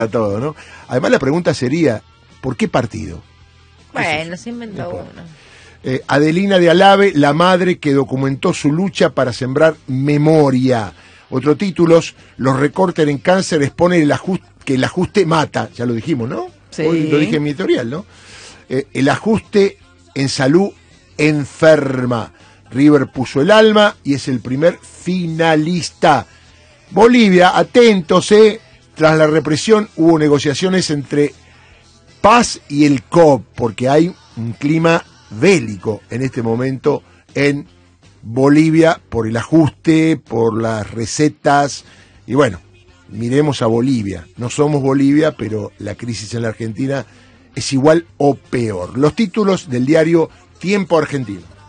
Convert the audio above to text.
todo, ¿no? Además la pregunta sería, ¿por qué partido? Bueno, se inventó uno. Adelina de Alave, la madre que documentó su lucha para sembrar memoria. Otros títulos, los recortes en cáncer exponen que el ajuste mata, ya lo dijimos, ¿no? Sí. Hoy lo dije en mi editorial, ¿no? El ajuste en salud enferma. River puso el alma y es el primer finalista. Bolivia, atentos, tras la represión hubo negociaciones entre Paz y el COP, porque hay un clima bélico en este momento en Bolivia por el ajuste, por las recetas, y bueno, miremos a Bolivia. No somos Bolivia, pero la crisis en la Argentina es igual o peor. Los títulos del diario Tiempo Argentino.